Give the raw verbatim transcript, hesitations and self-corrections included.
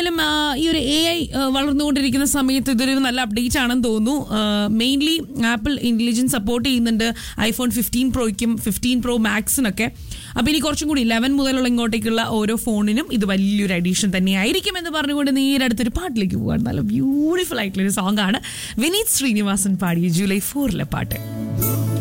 എന്തായാലും ഈ ഒരു എ ഐ വളർന്നുകൊണ്ടിരിക്കുന്ന സമയത്ത് ഇതൊരു നല്ല അപ്ഡേറ്റ് ആണെന്ന് തോന്നുന്നു. മെയിൻലി ആപ്പിൾ ഇന്റലിജൻസ് സപ്പോർട്ട് ചെയ്യുന്നുണ്ട് ഐഫോൺ ഫിഫ്റ്റീൻ പ്രോയ്ക്കും ഫിഫ്റ്റീൻ പ്രോ മാക്സിനൊക്കെ. അപ്പോൾ ഇനി കുറച്ചും കൂടി ഇലവൻ മുതലുള്ള ഇങ്ങോട്ടേക്കുള്ള ഓരോ ഫോണിനും ഇത് വലിയൊരു അഡീഷൻ തന്നെയായിരിക്കും എന്ന് പറഞ്ഞുകൊണ്ട് നേരടുത്തൊരു പാട്ടിലേക്ക് പോകാൻ നല്ല ബ്യൂട്ടിഫുൾ ആയിട്ടുള്ളൊരു സോങ് ആണ് വിനീത് ശ്രീനിവാസൻ പാടിയ ജൂലൈ ഫോറിലെ പാട്ട്.